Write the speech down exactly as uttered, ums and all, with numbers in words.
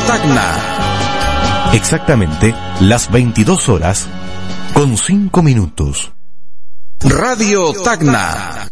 Tacna. Exactamente las veintidós horas con cinco minutos. Radio Tacna.